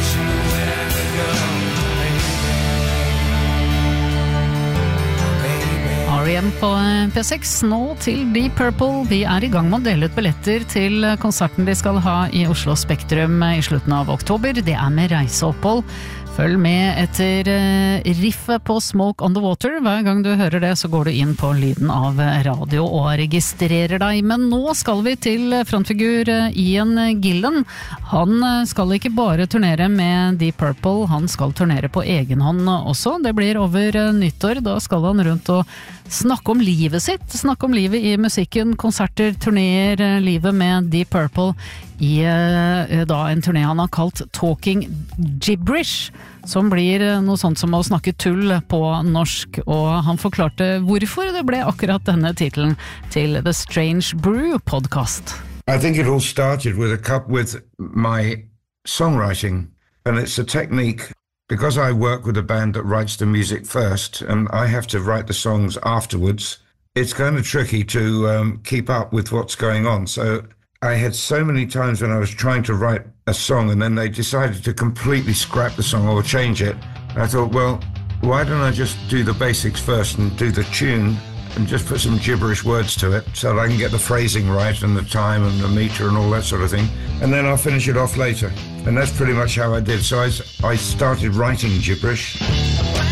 R.E.M. på P6, nå til Deep Purple. Vi I gang med å dele ut billetter til konserten de skal ha I Oslo Spektrum I slutten av oktober. Det med reiseopphold. Følg med etter riffet på Smoke on the Water. Hver gang du hører det, så går du inn på lyden av radio og registrerer deg. Men nå skal vi til frontfigur Ian Gillan. Han skal ikke bare turnere med Deep Purple, han skal turnere på egen hånd også. Det blir over nyttår, da skal han rundt og snakke om livet sitt, snakke om livet I musikken, konserter, turnéer, livet med Deep Purple I da en turné han har kalt Talking Gibberish, som blir noe sånt som å snakke tull på norsk, og han forklarte hvorfor det ble akkurat denne titelen til The Strange Brew podcast. I think it all started with my songwriting, and it's a technique. Because I work with a band that writes the music first and I have to write the songs afterwards, it's kind of tricky to keep up with what's going on. So I had so many times when I was trying to write a song and then they decided to completely scrap the song or change it. I thought, well, why don't I just do the basics first and do the tune and just put some gibberish words to it so that I can get the phrasing right and the time and the meter and all that sort of thing. And then I'll finish it off later. And that's pretty much how I did. So I started writing gibberish.